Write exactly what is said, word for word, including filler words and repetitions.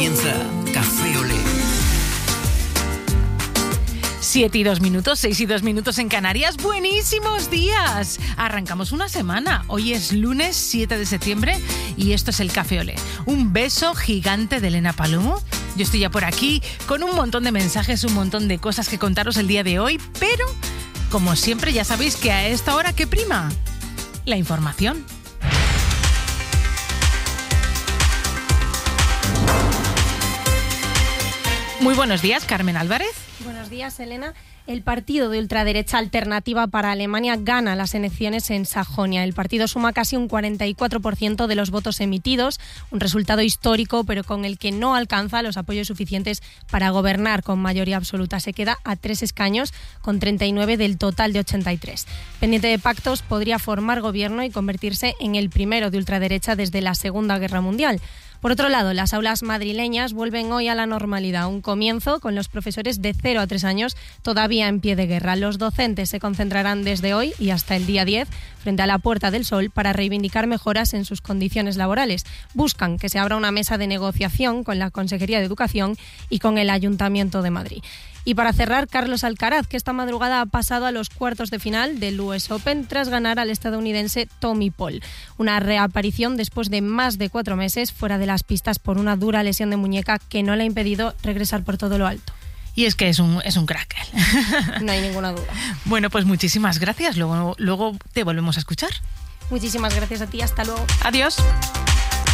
comienza Café Olé. Siete y dos minutos, seis y dos minutos en Canarias. ¡Buenísimos días! Arrancamos una semana. Hoy es lunes siete de septiembre y esto es el Café Olé. Un beso gigante de Elena Palomo. Yo estoy ya por aquí con un montón de mensajes, un montón de cosas que contaros el día de hoy, pero como siempre ya sabéis que a esta hora, ¿qué prima? La información. Muy buenos días, Carmen Álvarez. Buenos días, Elena. El partido de ultraderecha Alternativa para Alemania gana las elecciones en Sajonia. El partido suma casi un cuarenta y cuatro por ciento de los votos emitidos, un resultado histórico, pero con el que no alcanza los apoyos suficientes para gobernar con mayoría absoluta. Se queda a tres escaños, con treinta y nueve del total de ochenta y tres. Pendiente de pactos, podría formar gobierno y convertirse en el primero de ultraderecha desde la Segunda Guerra Mundial. Por otro lado, las aulas madrileñas vuelven hoy a la normalidad, un comienzo con los profesores de cero a tres años todavía en pie de guerra. Los docentes se concentrarán desde hoy y hasta el día diez frente a la Puerta del Sol para reivindicar mejoras en sus condiciones laborales. Buscan que se abra una mesa de negociación con la Consejería de Educación y con el Ayuntamiento de Madrid. Y para cerrar, Carlos Alcaraz, que esta madrugada ha pasado a los cuartos de final del U S Open tras ganar al estadounidense Tommy Paul. Una reaparición después de más de cuatro meses fuera de las pistas por una dura lesión de muñeca que no le ha impedido regresar por todo lo alto. Y es que es un, es un crack. No hay ninguna duda. Bueno, pues muchísimas gracias. Luego, luego te volvemos a escuchar. Muchísimas gracias a ti. Hasta luego. Adiós.